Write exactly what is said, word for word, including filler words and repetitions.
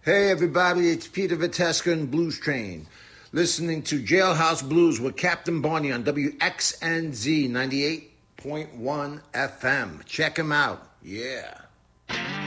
Hey everybody, it's Peter Viteska and Blues Train. Listening to Jailhouse Blues with Captain Barney on W X N Z ninety-eight point one F M. Check him out. Yeah.